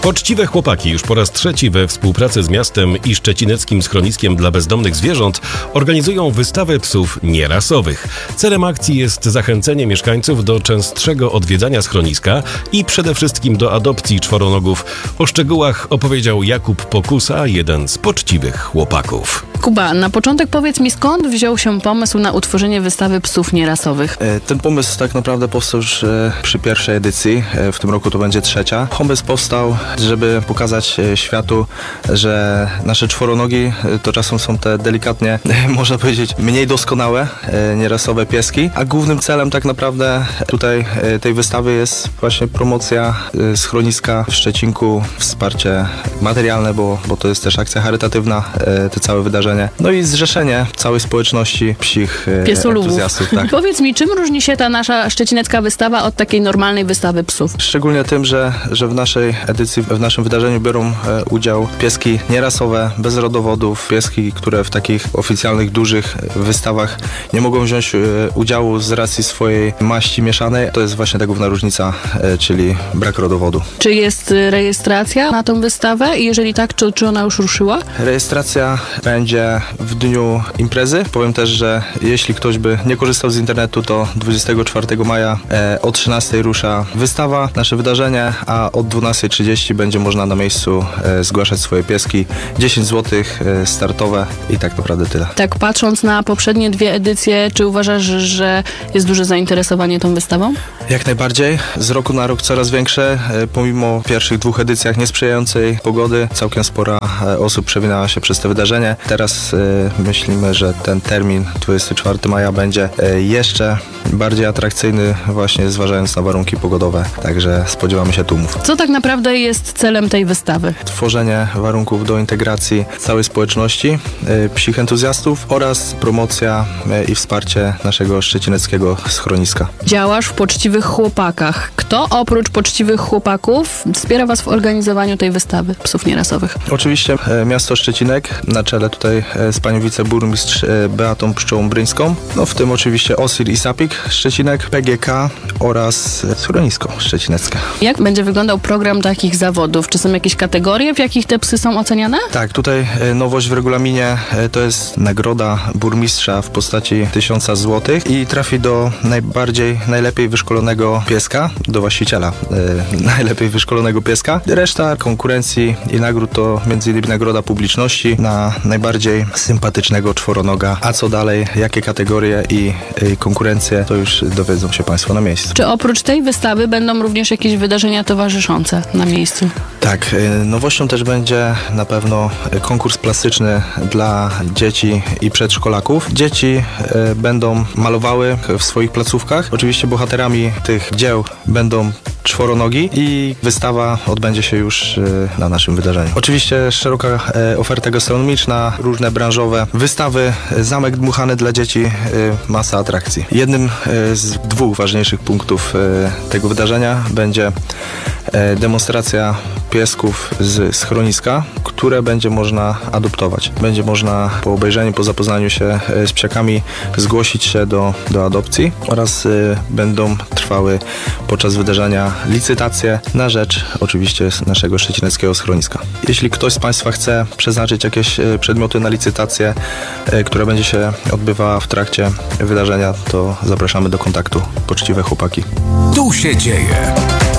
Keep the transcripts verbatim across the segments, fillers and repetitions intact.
Poczciwe chłopaki już po raz trzeci we współpracy z miastem i szczecineckim schroniskiem dla bezdomnych zwierząt organizują wystawę psów nierasowych. Celem akcji jest zachęcenie mieszkańców do częstszego odwiedzania schroniska i przede wszystkim do adopcji czworonogów. O szczegółach opowiedział Jakub Pokusa, jeden z poczciwych chłopaków. Kuba, na początek powiedz mi, skąd wziął się pomysł na utworzenie wystawy psów nierasowych? Ten pomysł tak naprawdę powstał już przy pierwszej edycji, w tym roku to będzie trzecia. Pomysł powstał, żeby pokazać światu, że nasze czworonogi to czasem są te delikatnie, można powiedzieć, mniej doskonałe, nierasowe pieski, a głównym celem tak naprawdę tutaj tej wystawy jest właśnie promocja schroniska w Szczecinku, wsparcie materialne, bo, bo to jest też akcja charytatywna, te całe wydarzenie. No i zrzeszenie całej społeczności psich entuzjastów. Tak. Powiedz mi, czym różni się ta nasza szczecinecka wystawa od takiej normalnej wystawy psów? Szczególnie tym, że, że w naszej edycji, w naszym wydarzeniu biorą e, udział pieski nierasowe, bez rodowodów, pieski, które w takich oficjalnych, dużych wystawach nie mogą wziąć e, udziału z racji swojej maści mieszanej. To jest właśnie ta główna różnica, e, czyli brak rodowodu. Czy jest rejestracja na tą wystawę i jeżeli tak, czy, czy ona już ruszyła? Rejestracja będzie w dniu imprezy. Powiem też, że jeśli ktoś by nie korzystał z internetu, to dwudziestego czwartego maja e, o trzynastej rusza wystawa, nasze wydarzenie, a od dwunastej trzydzieści będzie można na miejscu e, zgłaszać swoje pieski. dziesięć złotych e, startowe i tak naprawdę tyle. Tak patrząc na poprzednie dwie edycje, czy uważasz, że jest duże zainteresowanie tą wystawą? Jak najbardziej. Z roku na rok coraz większe. E, pomimo pierwszych dwóch edycjach niesprzyjającej pogody, całkiem spora e, osób przewinęła się przez to wydarzenie. Teraz e, myślimy, że ten termin dwudziestego czwartego maja będzie e, jeszcze bardziej atrakcyjny, właśnie zważając na warunki pogodowe. Także spodziewamy się tłumów. Co tak naprawdę jest celem tej wystawy? Tworzenie warunków do integracji całej społeczności, e, psich entuzjastów oraz promocja e, i wsparcie naszego szczecineckiego schroniska. Działasz w Poczciwych Chłopakach. Kto oprócz Poczciwych Chłopaków wspiera Was w organizowaniu tej wystawy psów nierasowych? Oczywiście e, miasto Szczecinek, na czele tutaj e, z panią wiceburmistrz e, Beatą Pszczołą-Bryńską, no w tym oczywiście OSIR i SAPIK Szczecinek, P G K oraz e, schronisko szczecineckie. Jak będzie wyglądał program takich zawodów? Czy są jakieś kategorie, w jakich te psy są oceniane? Tak, tutaj e, nowość w regulaminie e, to jest nagroda burmistrza w postaci tysiąca złotych i trafi do najbardziej, najlepiej wyszkolonego pieska, do właściciela e, najlepiej wyszkolonego pieska. Reszta konkurencji i nagród to między innymi nagroda publiczności na najbardziej sympatycznego czworonoga. A co dalej, jakie kategorie i, i konkurencje, to już dowiedzą się Państwo na miejscu. Czy oprócz tej wystawy będą również jakieś wydarzenia towarzyszące na miejscu? Tak, nowością też będzie na pewno konkurs plastyczny dla dzieci i przedszkolaków. Dzieci będą malowały w swoich placówkach. Oczywiście bohaterami tych dzieł będą czworonogi i wystawa odbędzie się już na naszym wydarzeniu. Oczywiście szeroka oferta gastronomiczna, różne branżowe wystawy, zamek dmuchany dla dzieci, masa atrakcji. Jednym z dwóch ważniejszych punktów tego wydarzenia będzie demonstracja piesków z schroniska, które będzie można adoptować. Będzie można po obejrzeniu, po zapoznaniu się z psiakami zgłosić się do, do adopcji oraz y, będą trwały podczas wydarzenia licytacje na rzecz oczywiście naszego szczecineckiego schroniska. Jeśli ktoś z Państwa chce przeznaczyć jakieś y, przedmioty na licytację, y, która będzie się odbywała w trakcie wydarzenia, to zapraszamy do kontaktu. Poczciwe chłopaki. Tu się dzieje.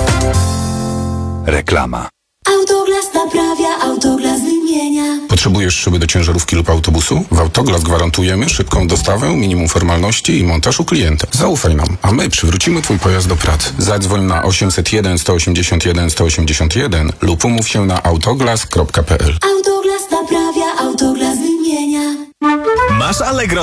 Reklama. Autoglas naprawia, Autoglas wymienia. Potrzebujesz szyby do ciężarówki lub autobusu? W Autoglas gwarantujemy szybką dostawę, minimum formalności i montaż u klienta. Zaufaj nam, a my przywrócimy Twój pojazd do pracy. Zadzwoń na osiemset jeden, sto osiemdziesiąt jeden, sto osiemdziesiąt jeden lub umów się na autoglas kropka p l. Autoglas naprawia, Autoglas wymienia. Masz Allegro